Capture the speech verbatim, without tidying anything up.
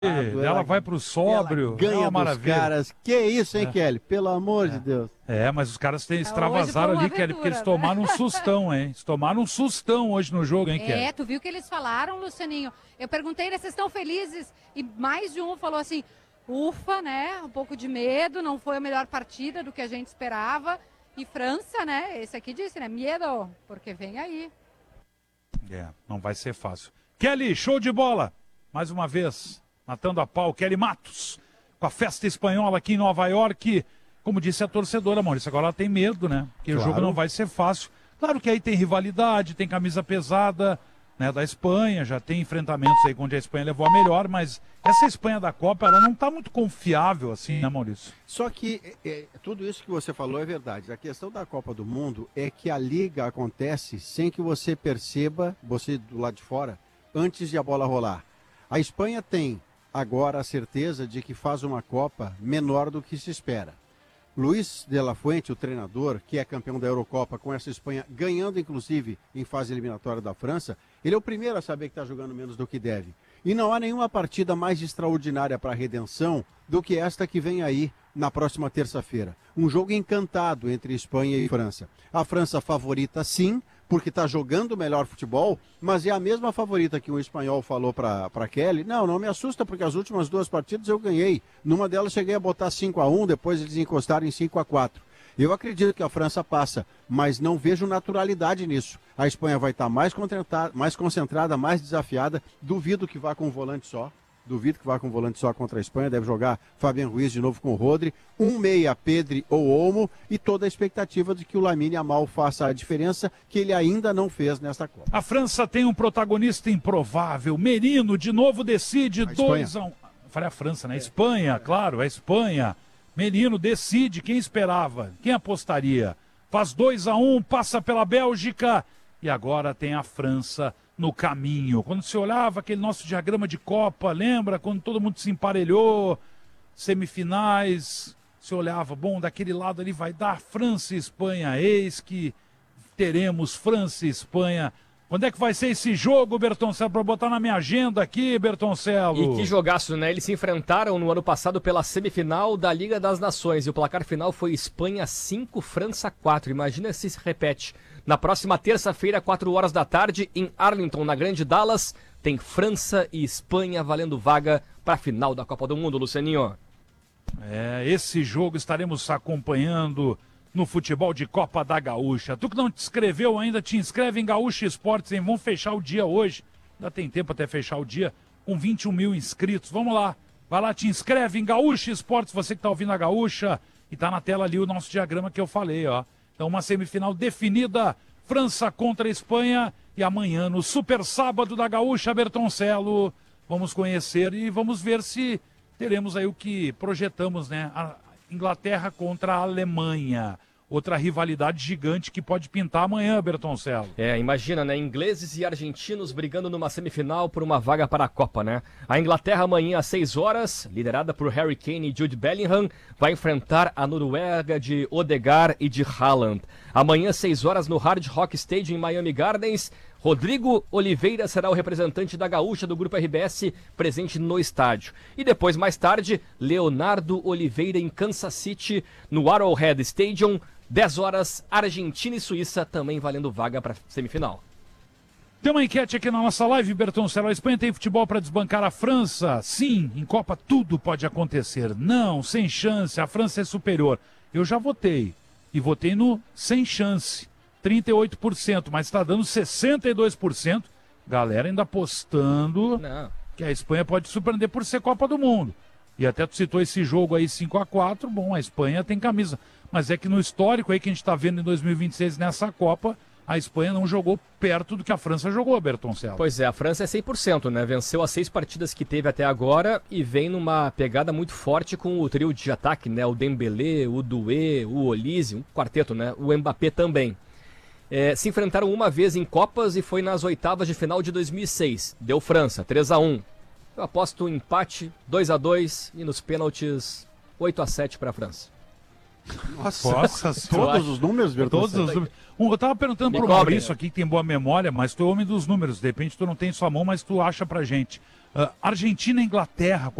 ela, ela vai pro sóbrio, ganha é uma dos maravilha. caras. Que isso, hein, É. Kelly? Pelo amor É. de Deus. É, mas os caras têm, É, extravasaram ali, Kelly, porque eles né? tomaram um sustão, hein? Eles tomaram um sustão hoje no jogo, hein, Kelly? É, tu viu que eles falaram, Lucianinho? Eu perguntei, né, vocês estão felizes? E mais de um falou assim, ufa, né, um pouco de medo, não foi a melhor partida do que a gente esperava. E França, né, esse aqui disse, né, medo, porque vem aí. É, não vai ser fácil. Kelly, show de bola! Mais uma vez, matando a pau, Kelly Matos, com a festa espanhola aqui em Nova York. Como disse a torcedora, Maurício, agora ela tem medo, né? Porque claro. O jogo não vai ser fácil. Claro que aí tem rivalidade, tem camisa pesada, né, da Espanha, já tem enfrentamentos aí onde a Espanha levou a melhor, mas essa Espanha da Copa, ela não está muito confiável assim, né, Maurício? Só que é, tudo isso que você falou é verdade. A questão da Copa do Mundo é que a liga acontece sem que você perceba, você do lado de fora, antes de a bola rolar. A Espanha tem agora a certeza de que faz uma Copa menor do que se espera. Luiz de la Fuente, o treinador, que é campeão da Eurocopa com essa Espanha, ganhando inclusive em fase eliminatória da França, ele é o primeiro a saber que está jogando menos do que deve. E não há nenhuma partida mais extraordinária para a redenção do que esta que vem aí na próxima terça-feira. Um jogo encantado entre Espanha e França. A França favorita sim, porque está jogando o melhor futebol, mas é a mesma favorita que um espanhol falou para Kelly. Não, não me assusta, porque as últimas duas partidas eu ganhei. Numa delas cheguei a botar cinco a um, depois eles encostaram em cinco a quatro. Eu acredito que a França passa, mas não vejo naturalidade nisso. A Espanha vai estar mais, mais concentrada, mais desafiada. Duvido que vá com um volante só. Duvido que vá com um volante só contra a Espanha. Deve jogar Fabian Ruiz de novo com o Rodri. Um meia, Pedri ou Olmo. E toda a expectativa de que o Lamine Yamal faça a diferença que ele ainda não fez nesta Copa. A França tem um protagonista improvável. Merino de novo decide dois a um. Falei a França, né? É. Espanha, claro, a Espanha. Merino decide, quem esperava, quem apostaria. Faz dois a um, passa pela Bélgica e agora tem a França no caminho. Quando você olhava aquele nosso diagrama de Copa, lembra? Quando todo mundo se emparelhou, semifinais, você olhava, bom, daquele lado ali vai dar França e Espanha, eis que teremos França e Espanha. Quando é que vai ser esse jogo, Bertoncello, para botar na minha agenda aqui, Bertoncello? E que jogaço, né? Eles se enfrentaram no ano passado pela semifinal da Liga das Nações e o placar final foi Espanha cinco, França quatro. Imagina se se repete. Na próxima terça-feira, quatro horas da tarde, em Arlington, na Grande Dallas, tem França e Espanha valendo vaga para a final da Copa do Mundo, Lucianinho. É, esse jogo estaremos acompanhando no futebol de Copa da Gaúcha. Tu que não te inscreveu ainda, te inscreve em Gaúcha Esportes, hein? Vamos fechar o dia hoje. Ainda tem tempo até fechar o dia com vinte e um mil inscritos. Vamos lá. Vai lá, te inscreve em Gaúcha Esportes, você que está ouvindo a Gaúcha. E tá na tela ali o nosso diagrama que eu falei, ó. Então uma semifinal definida, França contra a Espanha. E amanhã no Super Sábado da Gaúcha, Bertoncello, vamos conhecer e vamos ver se teremos aí o que projetamos, né? A Inglaterra contra a Alemanha. Outra rivalidade gigante que pode pintar amanhã, Bertoncello. É, imagina, né? Ingleses e argentinos brigando numa semifinal por uma vaga para a Copa, né? A Inglaterra amanhã às seis horas, liderada por Harry Kane e Jude Bellingham, vai enfrentar a Noruega de Odegaard e de Haaland. Amanhã às seis horas no Hard Rock Stadium em Miami Gardens, Rodrigo Oliveira será o representante da Gaúcha do Grupo R B S presente no estádio. E depois, mais tarde, Leonardo Oliveira em Kansas City, no Arrowhead Stadium, dez horas, Argentina e Suíça também valendo vaga para semifinal. Tem uma enquete aqui na nossa live, Bertoncello. A Espanha tem futebol para desbancar a França? Sim, em Copa tudo pode acontecer. Não, sem chance, a França é superior. Eu já votei, e votei no sem chance. trinta e oito por cento, mas está dando sessenta e dois por cento. Galera ainda apostando Não. que a Espanha pode surpreender por ser Copa do Mundo. E até tu citou esse jogo aí cinco a quatro, bom, a Espanha tem camisa. Mas é que no histórico aí que a gente está vendo em dois mil e vinte e seis nessa Copa, a Espanha não jogou perto do que a França jogou, Bertoncello. Pois é, a França é cem por cento, né? Venceu as seis partidas que teve até agora e vem numa pegada muito forte com o trio de ataque, né? O Dembélé, o Doué, o Olise, um quarteto, né? O Mbappé também. É, se enfrentaram uma vez em Copas e foi nas oitavas de final de dois mil e seis. Deu França, três a um. Eu aposto um empate, dois a dois e nos pênaltis, oito a sete para a França. Nossa, Nossa todos os números, Todos os números. Um, eu tava perguntando Me pro cobre, Maurício né? aqui, que tem boa memória, mas tu é homem dos números. De repente tu não tem em sua mão, mas tu acha pra gente. Uh, Argentina e Inglaterra.